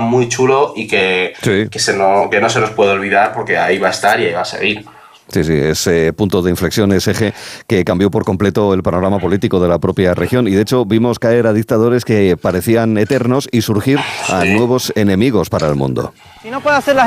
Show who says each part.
Speaker 1: muy chulo y que no se nos puede olvidar, porque ahí va a estar y ahí va a seguir.
Speaker 2: Sí, ese punto de inflexión, ese eje que cambió por completo el panorama político de la propia región. Y de hecho vimos caer a dictadores que parecían eternos y surgir a nuevos enemigos para el mundo.
Speaker 3: Si no puede hacer la